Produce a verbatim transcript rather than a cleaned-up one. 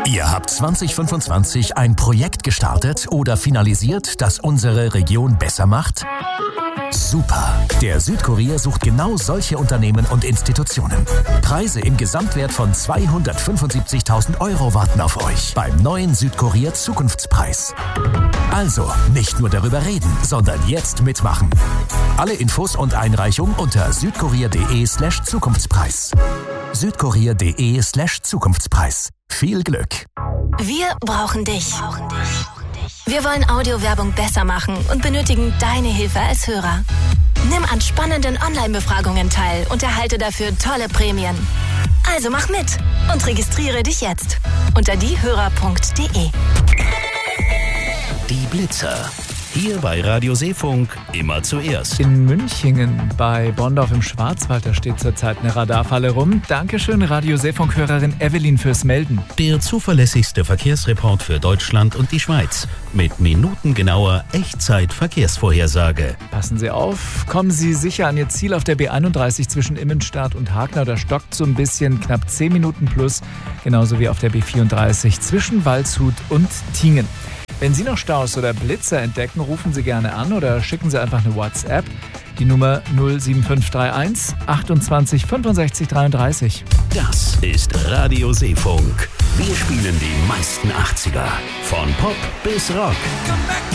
Ihr habt zwanzig fünfundzwanzig ein Projekt gestartet oder finalisiert, das unsere Region besser macht? Super! Der Südkurier sucht genau solche Unternehmen und Institutionen. Preise im Gesamtwert von zweihundertfünfundsiebzigtausend Euro warten auf euch beim neuen Südkurier Zukunftspreis. Also, nicht nur darüber reden, sondern jetzt mitmachen. Alle Infos und Einreichung unter südkurier.de slash Zukunftspreis. südkurier.de slash Zukunftspreis. Viel Glück! Wir brauchen dich. Wir wollen Audiowerbung besser machen und benötigen deine Hilfe als Hörer. Nimm an spannenden Online-Befragungen teil und erhalte dafür tolle Prämien. Also mach mit und registriere dich jetzt unter diehörer punkt de. Die Blitzer. Hier bei Radio Seefunk immer zuerst. In Münchingen bei Bonndorf im Schwarzwald, da steht zurzeit eine Radarfalle rum. Dankeschön, Radio Seefunk-Hörerin Evelyn, fürs Melden. Der zuverlässigste Verkehrsreport für Deutschland und die Schweiz. Mit minutengenauer Echtzeit-Verkehrsvorhersage. Passen Sie auf, kommen Sie sicher an Ihr Ziel auf der B einunddreißig zwischen Immenstadt und Hagnau. Da stockt so ein bisschen, knapp zehn Minuten plus. Genauso wie auf der B vierunddreißig zwischen Waldshut und Tingen. Wenn Sie noch Staus oder Blitzer entdecken, rufen Sie gerne an oder schicken Sie einfach eine WhatsApp. Die Nummer null sieben fünf drei eins achtundzwanzig fünfundsechzig dreiunddreißig. Das ist Radio Seefunk. Wir spielen die meisten achtziger. Von Pop bis Rock.